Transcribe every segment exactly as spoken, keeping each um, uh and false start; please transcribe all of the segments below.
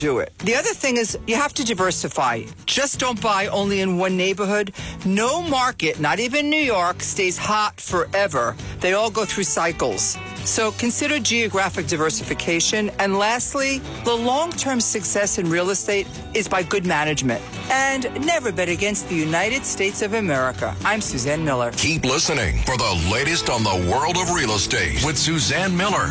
do it. The other thing is you have to diversify. Just don't buy only in one neighborhood. No market, not even New York, stays hot forever. They all go through cycles. So consider geographic diversification. And lastly, the long-term success in real estate is by good management. And never bet against the United States of America. I'm Suzanne Miller. Keep listening for the latest on the world of real estate with Suzanne Miller.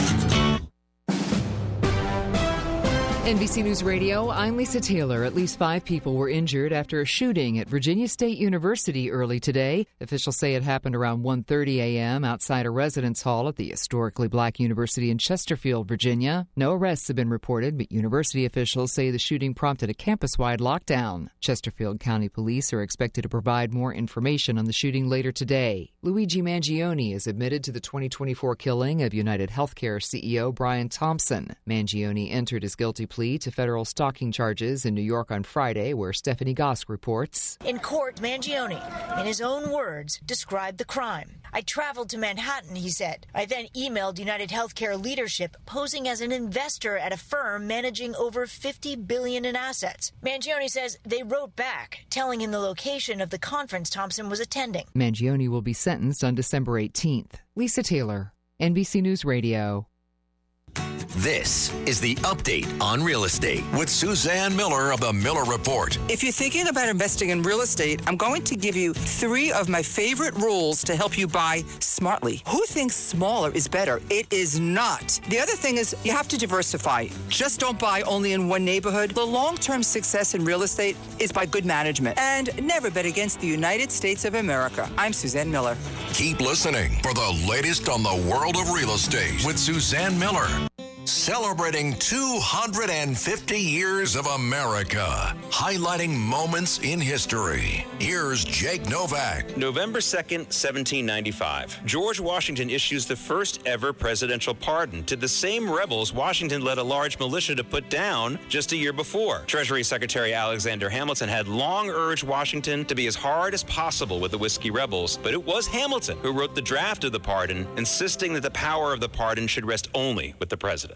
N B C News Radio, I'm Lisa Taylor. At least five people were injured after a shooting at Virginia State University early today. Officials say it happened around one thirty a.m. outside a residence hall at the historically black university in Chesterfield, Virginia. No arrests have been reported, but university officials say the shooting prompted a campus-wide lockdown. Chesterfield County Police are expected to provide more information on the shooting later today. Luigi Mangione is admitted to the twenty twenty-four killing of United Healthcare C E O Brian Thompson. Mangione entered his guilty plea to federal stalking charges in New York on Friday, where Stephanie Gosk reports. In court, Mangione, in his own words, described the crime. I traveled to Manhattan, he said. I then emailed United Healthcare leadership, posing as an investor at a firm managing over fifty billion dollars in assets. Mangione says they wrote back, telling him the location of the conference Thompson was attending. Mangione will be sentenced on December eighteenth. Lisa Taylor, N B C News Radio. This is the Update on Real Estate with Suzanne Miller of the Miller Report. If you're thinking about investing in real estate, I'm going to give you three of my favorite rules to help you buy smartly. Who thinks smaller is better? It is not. The other thing is you have to diversify. Just don't buy only in one neighborhood. The long-term success in real estate is by good management. And never bet against the United States of America. I'm Suzanne Miller. Keep listening for the latest on the world of real estate with Suzanne Miller. Celebrating two hundred fifty years of America, highlighting moments in history. Here's Jake Novak. November second, seventeen ninety-five. George Washington issues the first ever presidential pardon to the same rebels Washington led a large militia to put down just a year before. Treasury Secretary Alexander Hamilton had long urged Washington to be as hard as possible with the Whiskey rebels, but it was Hamilton who wrote the draft of the pardon, insisting that the power of the pardon should rest only with the president.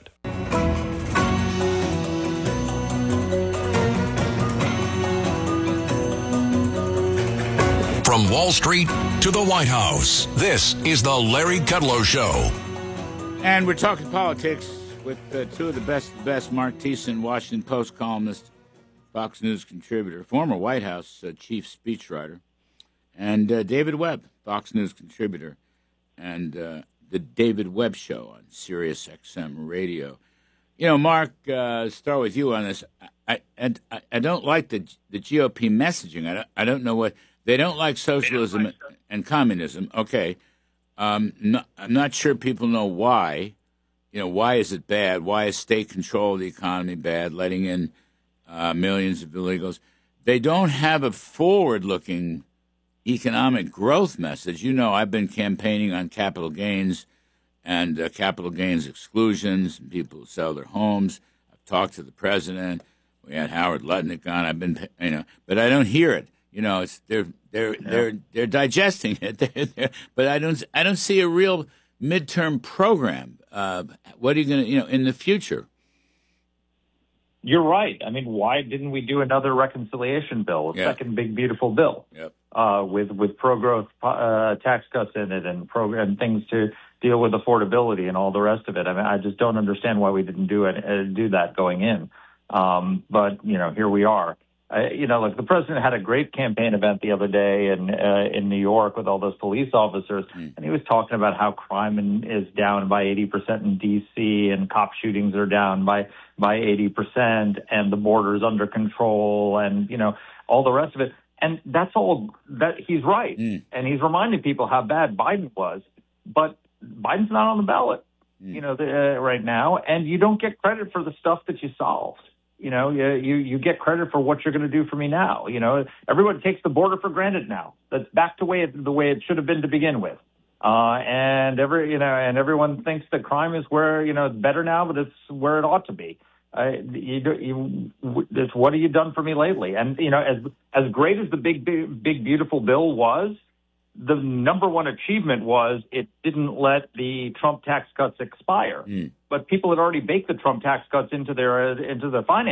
From Wall Street to the White House, this is the Larry Kudlow Show. And we're talking politics with uh, two of the best, best, Mark Thiessen, Washington Post columnist, Fox News contributor, former White House uh, chief speechwriter, and uh, David Webb, Fox News contributor, and uh, the David Webb Show on Sirius X M Radio. You know, Mark, uh, start with you on this. I I, I don't like the the G O P messaging. I don't, I don't know what they don't like socialism don't like and communism. Okay, um, no, I'm not sure people know why. You know, why is it bad? Why is state control of the economy bad? Letting in uh, millions of illegals. They don't have a forward-looking economic growth message. You know, I've been campaigning on capital gains and uh, capital gains exclusions, people who sell their homes. I've talked to the president. We had Howard Lutnick on. I've been, you know, but I don't hear it. You know, it's they're they're yeah. they're they're digesting it. They're, they're, but I don't I don't see a real midterm program. Uh, what are you going to, you know, in the future? You're right. I mean, why didn't we do another reconciliation bill, a Yep. second big beautiful bill, Yep. uh, with with pro growth uh, tax cuts in it and pro and things to deal with affordability and all the rest of it. I mean, I just don't understand why we didn't do it uh, do that going in. Um, but you know, here we are. Uh, you know, look, the president had a great campaign event the other day in uh, in New York with all those police officers, mm. and he was talking about how crime in, is down by eighty percent in D C and cop shootings are down by by eighty percent, and the border's under control, and you know all the rest of it. And that's all that he's right, mm. and he's reminding people how bad Biden was, but Biden's not on the ballot, mm. you know, the, uh, right now, and you don't get credit for the stuff that you solved. You know, you, you you get credit for what you're going to do for me now. You know, everyone takes the border for granted now. That's back to way it, the way it should have been to begin with. Uh, and every you know, and everyone thinks that crime is where you know it's better now, but it's where it ought to be. Uh, you, you, it's what have you done for me lately? And you know, as as great as the big big, big beautiful bill was, the number one achievement was it didn't let the Trump tax cuts expire. Mm. But people had already baked the Trump tax cuts into their into their finance.